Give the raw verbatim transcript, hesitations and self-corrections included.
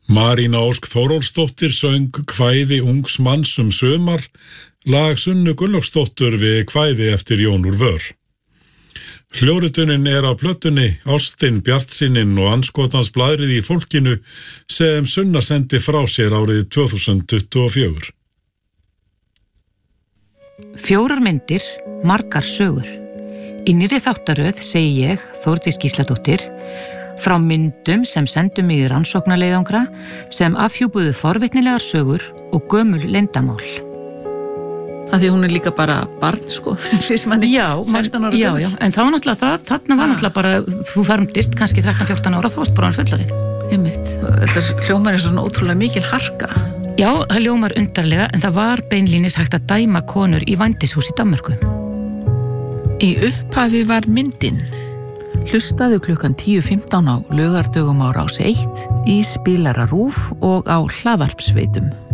Marína Ósk Þórólfsdóttir söng kvæði ungs manns um sumar, lag Sunnu Gunnlaugsdóttur við kvæði eftir Jón úr Vör. Hljóðritunin er á plötunni Ástin, Bjartsýnin og andskotans blaðrið í fólkinu sem Sunna sendi frá sér árið tvö þúsund tuttugu og fjögur. Fjórar myndir, margar sögur. Í nýrri þáttaröð segi ég, Þórdís Gísladóttir, frá myndum sem sendum í rannsóknarleiðangra sem afhjúpuðu forvitnilegar sögur og gömul leyndamál. Af því hún er líka bara barn, sko, fyrst manni já, sextán ára. Já, já, en þá náttúrulega það, þarna var ah. náttúrulega bara, þú fermdist kannski þrettán fjórtán ára, þá varst bara hann fullari. Einmitt. Þetta hljómar er svona ótrúlega mikil harka. Já, það hljómar undarlega, en það var beinlínis hægt að dæma konur í vændishús í Danmörku. Í upphafi var myndin. Hlustaðu klukkan tíu fimmtán á laugardögum á Rás eitt, í spilara RÚV og á hlaðvarpsveitum.